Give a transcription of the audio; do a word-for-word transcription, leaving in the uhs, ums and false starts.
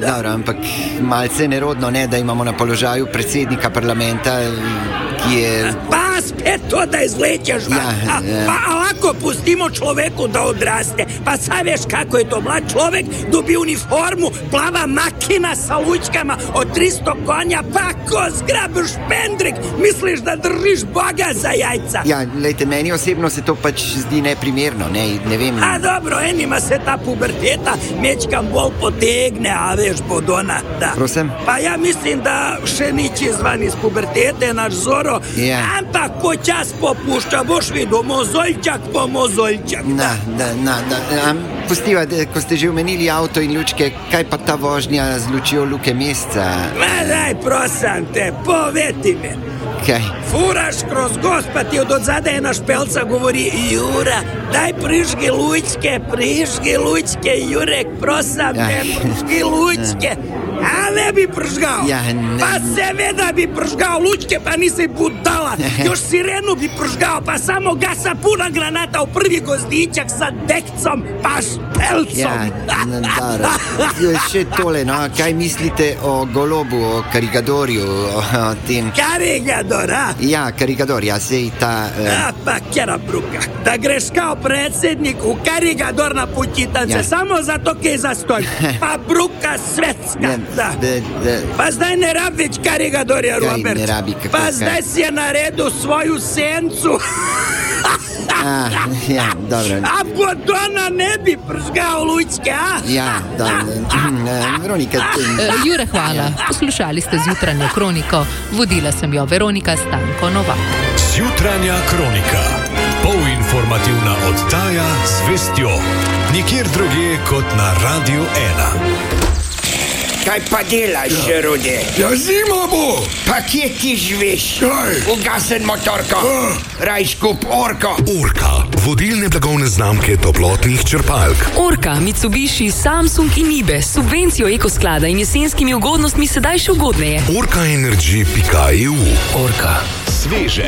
Dobro, ampak malce nerodno, ne, da imamo na položaju predsednika parlamenta, ki je... Pa spet to da izlećeš, Ja, a, ja. pa lako pustimo čoveku da odraste. Pa sad veš kako je to, mlad čovek dobi uniformu, plava makina sa lučkama od tristo konja, pa ko zgrabiš pendrik, misliš da držiš Boga za jajca. Ja, lejte, meni osebno se to pač zdi neprimerno, ne, ne vem... A dobro, enima se ta puberteta mečkam bolj potegne, a veš, Bodona, da. Prosim? Pa ja mislim da še niči zvan iz pubertete, naš Zoro, Ja. ampak ko čas popušča, boš vidio, mozoljčak po mozoljčak. Na, da, na, da, am, pustiva, da, ko ste že omenili avto in lučke, kaj pa ta vožnja z lučjo Luke Mesca? Ma daj, prosam te, poveti me. Kaj? Furaš kroz gost, pa ti od odzada jedna špelca govori: Jura, daj prižgi lučke, prižgi lučke, Jurek, prosam te, prižgi lučke. A ne bi pržgao. Ja, ne. Pa seveda bi pržgao lučke, pa nisi budala. Još sirenu bi pržgao, pa samo gasa puna granata u prvi gozdičak sa dekcom, pa špelcom. Ja, no, dobro. Še tole, no, kaj mislite o Golobu, o Karigadorju, o, o tem... Karigador, a? Ja, Karigador, ja, sej ta... Uh... A pa kjera bruka, da greš kao predsjednik u Karigador na pućitance, Ja. samo zato kaj za stolj. Pa bruka svetska, Ja, da. da, da. Pa zdaj ne rabi već Karigador, je Kaj Robert. ne rabi, kako Pa kaj? zdaj si je na redu svoju sencu. A, ja, dobro. A Bodona ne bi pržgao lučke, a? Ja, dobro. Uh, Veronika... E, Jure, hvala. Poslušali ste Zjutranjo kroniko. Vodila sem jo Veronika Stanko Novak. Zjutranja kronika. Polinformativna oddaja z vestjo. Nikjer drugje kot na Radio ena. Kaj pa delaš, Rode? Ja, zima bo! Pa kje ti živiš? Kaj? Ugasen motorko. Ah. Raj skup orko. Orka, vodilne blagovne znamke toplotnih črpalk. Orka, Mitsubishi, Samsung in Nibe s subvencijo ekosklada in jesenskimi ugodnostmi sedaj še ugodneje. orka energy pika e u. Orka. Sveže.